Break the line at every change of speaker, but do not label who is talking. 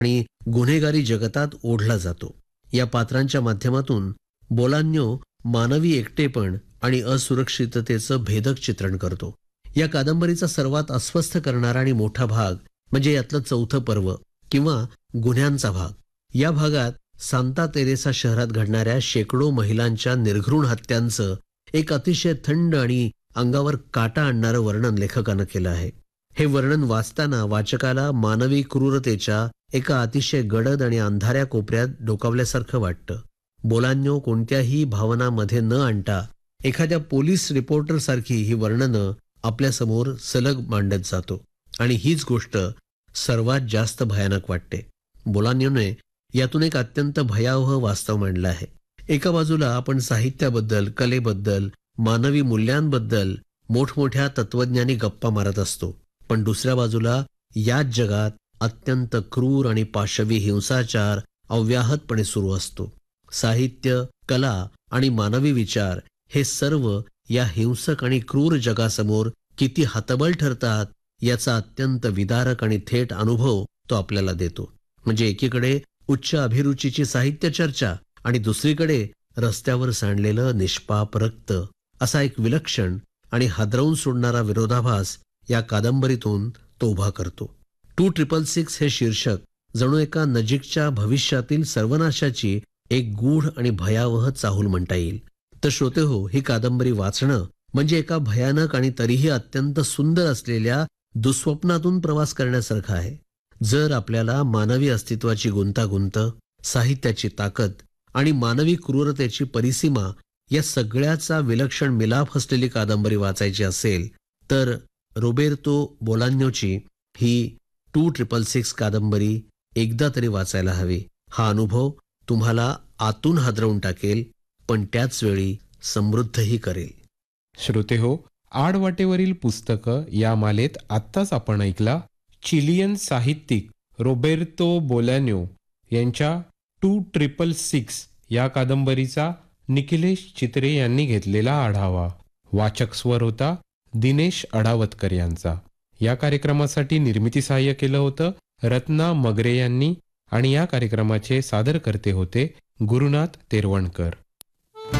आणि गुन्हेगारी जगतात ओढला जातो. या पात्रांच्या माध्यमातून बोलान्यो मानवी एकटेपण आणि असुरक्षिततेचं भेदक चित्रण करतो. या कादंबरीचा सर्वात अस्वस्थ करणारा आणि मोठा भाग म्हणजे यातलं चौथं पर्व किंवा गुन्ह्यांचा भाग. या भागात सांता तेरेसा शहरात घडणाऱ्या शेकडो महिलांच्या निर्घृण हत्यांचं एक अतिशय थंड आणि अंगावर काटा आणणारं वर्णन लेखकानं केलं आहे. हे वर्णन वाचताना वाचकाला मानवी क्रूरतेच्या एका अतिशय गडद आणि अंधाऱ्या कोपऱ्यात डोकावल्यासारखं वाटतं. बोलान्यो कोणत्याही भावनामध्ये न आणता एखाद्या पोलीस रिपोर्टरसारखी ही वर्णनं आपल्यासमोर सलग मांडत जातो आणि हीच गोष्ट सर्वात जास्त भयानक वाटते. बोलान्योने यातून एक अत्यंत भयावह वास्तव मांडलं आहे. एका बाजूला आपण साहित्याबद्दल, कलेबद्दल, मानवी मूल्यांबद्दल मोठमोठ्या तत्वज्ञानी गप्पा मारत असतो, पण दुसऱ्या बाजूला याच जगात अत्यंत क्रूर आणि पाशवी हिंसाचार अव्याहतपणे सुरू असतो. साहित्य, कला आणि मानवी विचार हे सर्व या हिंसक आणि क्रूर जगासमोर किती हतबल ठरतात याचा अत्यंत विदारक आणि थेट अनुभव तो आपल्याला देतो. म्हणजे एकीकडे उच्च अभिरुचीची साहित्य चर्चा आणि दुसरीकडे रस्त्यावर सांडलेलं निष्पाप रक्त असा एक विलक्षण आणि हादरवून सोडणारा विरोधाभास या कादंबरीतून तो उभा करतो. 2666 हे शीर्षक जणू एका नजीकच्या भविष्यातील सर्वनाशाची एक गूढ आणि भयावह चाहूल म्हणता येईल. तर श्रोते हो, ही कादंबरी वाचणं म्हणजे एका भयानक आणि तरीही अत्यंत सुंदर असलेल्या दुःस्वप्नातून प्रवास करण्यासारखा आहे. जर आपल्याला मानवी अस्तित्वाची गुंतागुंत, साहित्याची ताकद आणि मानवी क्रूरतेची परिसीमा या सगळ्याचा विलक्षण मिलाफ असलेली कादंबरी वाचायची असेल तर रोबेर्तो बोलान्योची ही 2666 कादंबरी एकदा तरी वाचायला हवी. हा अनुभव तुम्हाला आतून हादरवून टाकेल, पण त्याच वेळी समृद्धही करेल.
श्रोते हो, आडवाटेवरील पुस्तकं या मालेत आत्ताच आपण ऐकला चिलियन साहित्यिक रोबेर्तो बोलान्यो यांच्या 2666 या कादंबरीचा निखिलेश चित्रे यांनी घेतलेला आढावा. वाचक स्वर होता दिनेश अडावतकर यांचा. या कार्यक्रमासाठी निर्मिती सहाय्य केलं होतं रत्ना मगरे यांनी आणि या कार्यक्रमाचे सादरकर्ते होते गुरुनाथ तेरवणकर.